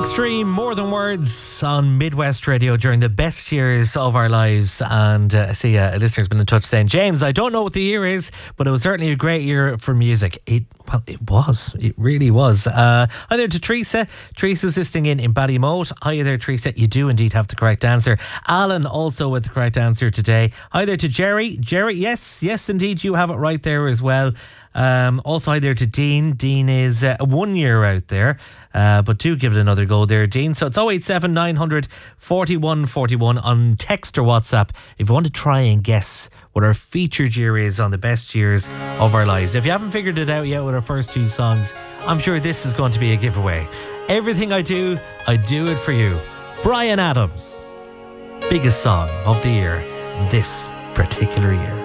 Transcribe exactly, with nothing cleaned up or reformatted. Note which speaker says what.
Speaker 1: Extreme, More Than Words on Midwest Radio during the best years of our lives. And uh, I see uh, a listener's been in touch saying, James, I don't know what the year is, but it was certainly a great year for music. It Well, it was. It really was. Uh, hi there to Teresa. Teresa's listening in in Ballymote. Hi there, Teresa. You do indeed have the correct answer. Alan also with the correct answer today. Hi there to Jerry. Jerry, yes, yes, indeed, you have it right there as well. Um, also, hi there to Dean. Dean is uh, one year out there, uh, but do give it another go there, Dean. So it's oh eight seven nine hundred forty-one forty-one on text or WhatsApp if you want to try and guess what our featured year is on the best years of our lives. If you haven't figured it out yet with our first two songs, I'm sure this is going to be a giveaway. Everything I do, I do it for you. Bryan Adams, biggest song of the year this particular year.